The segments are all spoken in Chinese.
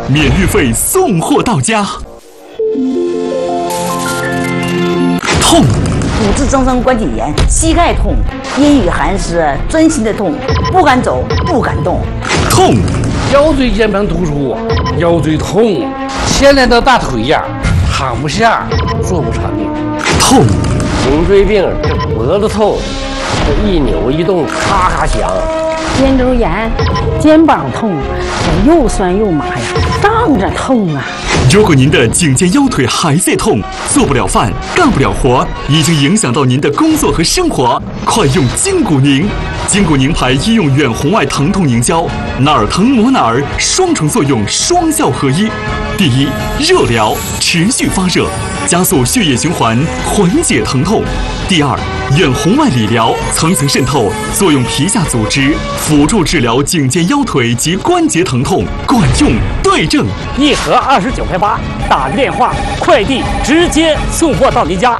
免运费送货到家。痛， 骨质增生关节炎，膝盖痛，阴雨寒湿，钻心的痛，不敢走，不敢动。 痛， 腰椎间盘突出，腰椎痛，牵连到大腿呀，躺不下，坐不长的。 痛， 颈椎病，这脖子痛，这一扭一动咔咔响。 肩周炎，肩膀痛，又酸又麻呀，胀着痛啊。 如果您的颈肩腰腿还在痛，做不了饭，干不了活，已经影响到您的工作和生活，快用筋骨宁。筋骨宁牌医用远红外疼痛凝胶，哪儿疼抹哪儿，双重作用，双效合一。第一，热疗，持续发热，加速血液循环，缓解疼痛。第二，远红外理疗，层层渗透，作用皮下组织，辅助治疗颈肩腰腿及关节疼痛，管用对症。 一盒29块8，打个电话，快递直接送货到您家。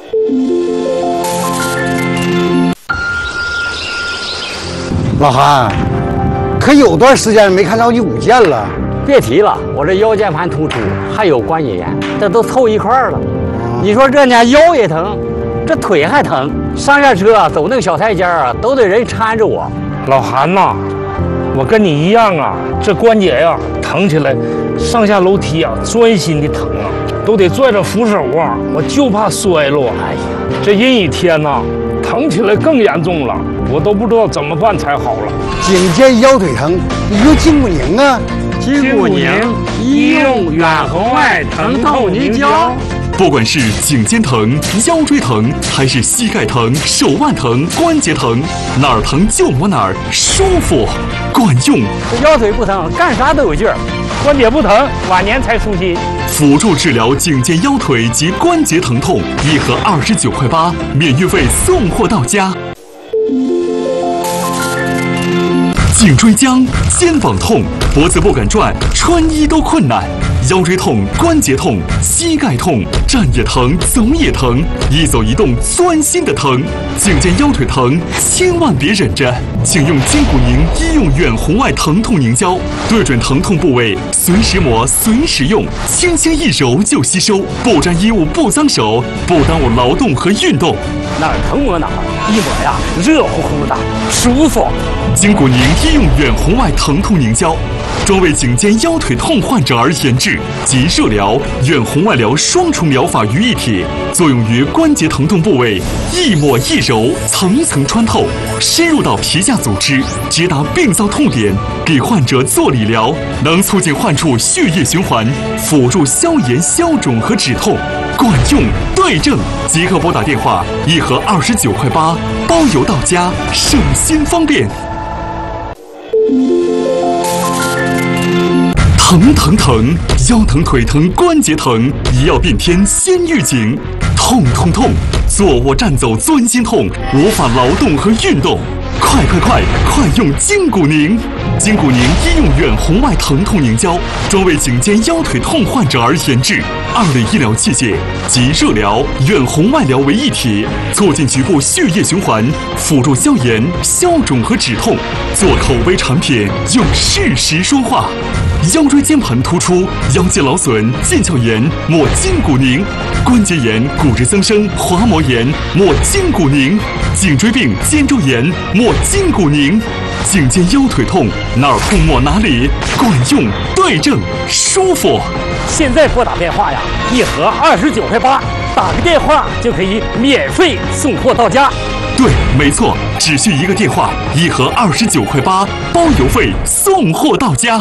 老韩，可有段时间没看到你舞剑了。 别提了，我这腰间盘突出，还有关节炎，这都凑一块儿了。你说这家腰也疼，这腿还疼，上下车走那个小台阶啊，都得人搀着我。 老韩呐，我跟你一样啊，这关节呀疼起来，上下楼梯啊钻心的疼啊，都得拽着扶手啊，我就怕摔落。哎呀，这阴雨天呐，疼起来更严重了，我都不知道怎么办才好了。 颈肩腰腿疼，你用筋骨宁啊。 筋骨宁医用远红外疼痛凝胶。 不管是颈肩疼、腰椎疼，还是膝盖疼、手腕疼、关节疼，哪儿疼就抹哪儿，舒服，管用。 这腰腿不疼，干啥都有劲儿；关节不疼，晚年才舒心。 辅助治疗颈肩腰腿及关节疼痛，一盒29块8，免运费送货到家。颈椎僵、肩膀痛、脖子不敢转，穿衣都困难；腰椎痛、关节痛、膝盖痛，站也疼，走也疼，一走一动钻心的疼。颈肩腰腿疼，千万别忍着，请用筋骨宁医用远红外疼痛凝胶，对准疼痛部位，随时抹，随时用，轻轻一揉就吸收，不沾衣物，不脏手，不耽误劳动和运动。 哪儿疼抹哪儿，一抹呀热乎乎的，舒服。 筋骨宁医用远红外疼痛凝胶，专为颈肩腰腿痛患者而研制，集热疗、远红外疗双重疗法于一体，作用于关节疼痛部位，一抹一揉，层层穿透，深入到皮下组织，直达病灶痛点，给患者做理疗，能促进患处血液循环，辅助消炎、消肿和止痛，管用对症。即刻拨打电话，一盒29块8，包邮到家，省心方便。疼疼疼，腰疼腿疼关节疼，一药变天先预警。痛痛痛，坐卧站走钻心痛，无法劳动和运动。快用筋骨宁！筋骨宁医用远红外疼痛凝胶，专为颈肩腰腿痛患者而研制，2类医疗器械集热疗、远红外疗为一体，促进局部血液循环，辅助消炎、消肿和止痛。做口碑产品，用事实说话。腰椎间盘突出、腰间劳损、腱鞘炎，抹筋骨宁；关节炎、骨质增生、滑膜炎，抹筋骨宁；颈椎病、肩周炎，抹筋骨宁；颈肩腰腿痛，哪儿痛抹哪里，管用对症，舒服。 现在拨打电话呀，一盒29块8，打个电话就可以免费送货到家。 对，没错，只需一个电话，一盒29块8，包邮费送货到家。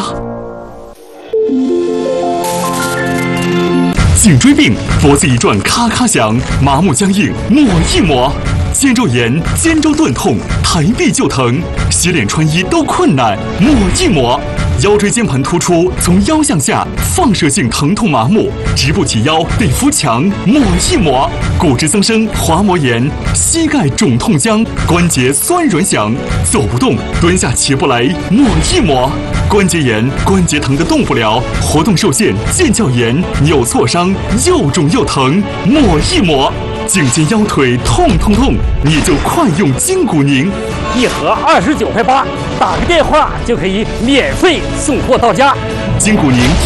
颈椎病，脖子一转咔咔响，麻木僵硬，抹一抹；肩周炎、肩周钝痛，抬臂就疼，洗脸穿衣都困难，抹一抹；腰椎间盘突出，从腰向下放射性疼痛麻木，直不起腰，得扶墙，抹一抹；骨质增生、滑膜炎，膝盖肿痛僵，关节酸软响，走不动，蹲下起不来，抹一抹；关节炎、关节疼得动不了，活动受限，腱鞘炎、扭挫伤，又肿又疼，抹一抹；颈肩腰腿痛痛痛，你就快用筋骨宁。 一盒29块8，打个电话就可以免费送货到家。 筋骨宁